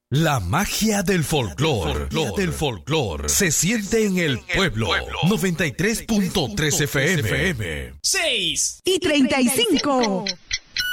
La magia del folclor se siente en el pueblo. 93.3 FM. 6 y 35.